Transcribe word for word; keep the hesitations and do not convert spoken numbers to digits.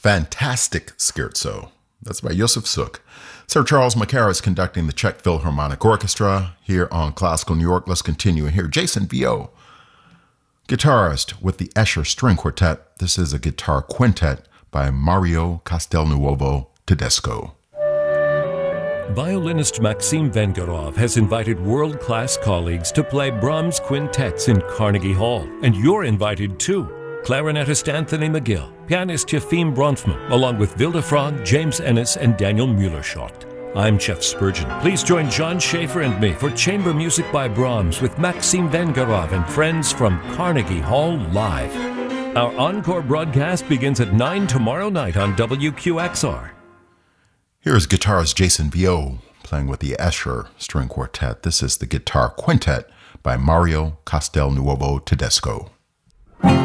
Fantastic Scherzo. That's by Josef Suk. Sir Charles Mackara is conducting the Czech Philharmonic Orchestra here on Classical New York. Let's continue and hear Jason Vio, guitarist with the Escher String Quartet. This is a guitar quintet by Mario Castelnuovo Tedesco. Violinist Maxim Vengerov has invited world-class colleagues to play Brahms quintets in Carnegie Hall, and you're invited too. Clarinetist Anthony McGill, pianist Yefim Bronfman, along with Vilde Frog, James Ennis, and Daniel Mueller-Schott. I'm Jeff Spurgeon. Please join John Schaefer and me for chamber music by Brahms with Maxim Vengerov and friends from Carnegie Hall Live. Our encore broadcast begins at nine tomorrow night on W Q X R. Here's guitarist Jason Vio playing with the Escher String Quartet. This is the guitar quintet by Mario Castelnuovo Tedesco.